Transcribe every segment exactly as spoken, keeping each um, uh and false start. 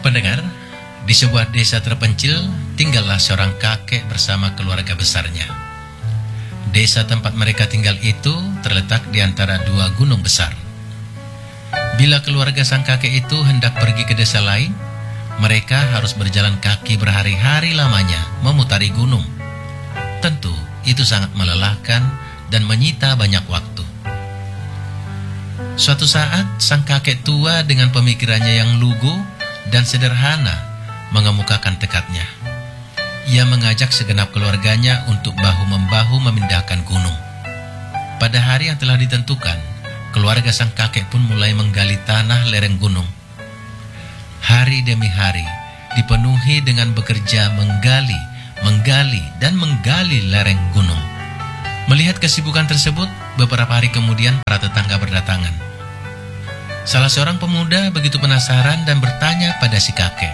Pendengar, di sebuah desa terpencil tinggallah seorang kakek bersama keluarga besarnya. Desa tempat mereka tinggal itu terletak di antara dua gunung besar. Bila keluarga sang kakek itu hendak pergi ke desa lain, mereka harus berjalan kaki berhari-hari lamanya memutari gunung. Tentu itu sangat melelahkan dan menyita banyak waktu. Suatu saat sang kakek tua dengan pemikirannya yang lugu dan sederhana mengemukakan tekadnya. Ia mengajak segenap keluarganya untuk bahu-membahu memindahkan gunung. Pada hari yang telah ditentukan, keluarga sang kakek pun mulai menggali tanah lereng gunung. Hari demi hari dipenuhi dengan bekerja menggali, menggali, dan menggali lereng gunung. Melihat kesibukan tersebut, beberapa hari kemudian para tetangga berdatangan. Salah seorang pemuda begitu penasaran dan bertanya pada si kakek.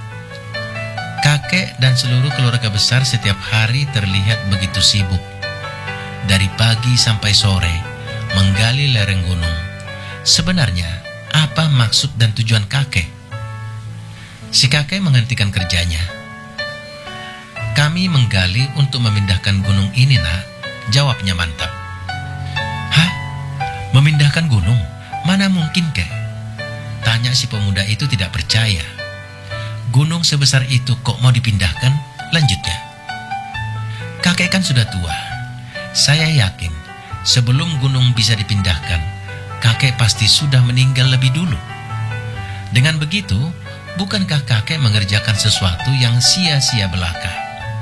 Kakek dan seluruh keluarga besar setiap hari terlihat begitu sibuk. Dari pagi sampai sore, menggali lereng gunung. Sebenarnya, apa maksud dan tujuan kakek? Si kakek menghentikan kerjanya. Kami menggali untuk memindahkan gunung ini, nak, jawabnya mantap. Hah? Memindahkan gunung? Mana mungkin, kek? Tanya si pemuda itu tidak percaya. Gunung sebesar itu kok mau dipindahkan? Lanjutnya. Kakek kan sudah tua. Saya yakin sebelum gunung bisa dipindahkan, kakek pasti sudah meninggal lebih dulu. Dengan begitu, bukankah kakek mengerjakan sesuatu yang sia-sia belaka?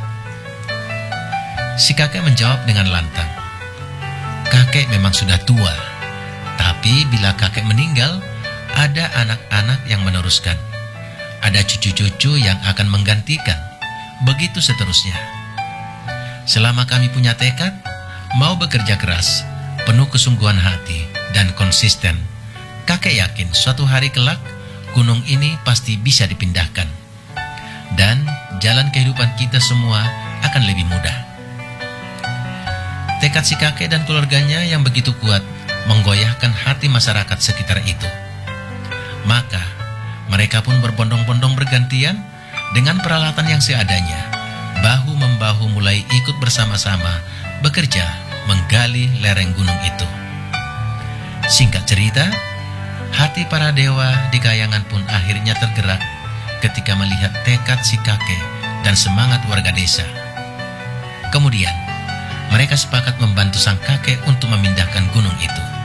Si kakek menjawab dengan lantang. Kakek memang sudah tua. Tapi bila kakek meninggal, ada anak-anak yang meneruskan. Ada cucu-cucu yang akan menggantikan. Begitu seterusnya. Selama kami punya tekad, mau bekerja keras, penuh kesungguhan hati, dan konsisten, kakek yakin suatu hari kelak, gunung ini pasti bisa dipindahkan. Dan jalan kehidupan kita semua akan lebih mudah. Tekad si kakek dan keluarganya yang begitu kuat menggoyahkan hati masyarakat sekitar itu. Maka mereka pun berbondong-bondong bergantian dengan peralatan yang seadanya, bahu-membahu mulai ikut bersama-sama bekerja menggali lereng gunung itu. Singkat cerita, hati para dewa di Kayangan pun akhirnya tergerak ketika melihat tekad si kakek dan semangat warga desa. Kemudian mereka sepakat membantu sang kakek untuk memindahkan gunung itu.